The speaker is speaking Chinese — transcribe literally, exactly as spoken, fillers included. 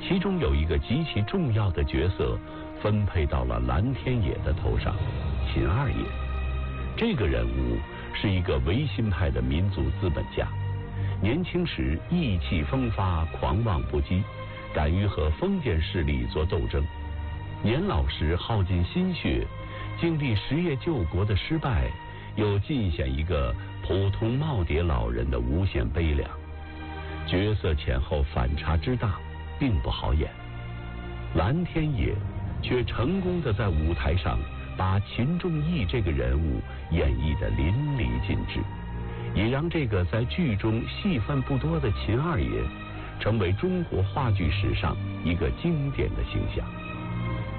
其中有一个极其重要的角色分配到了蓝天野的头上，秦二爷。这个人物是一个维新派的民族资本家，年轻时意气风发，狂妄不羁，敢于和封建势力做斗争。年老时耗尽心血，经历实业救国的失败，又尽显一个普通耄耋老人的无限悲凉。角色前后反差之大，并不好演。蓝天野却成功的在舞台上把秦仲义这个人物演绎得淋漓尽致，也让这个在剧中戏份不多的秦二爷成为中国话剧史上一个经典的形象。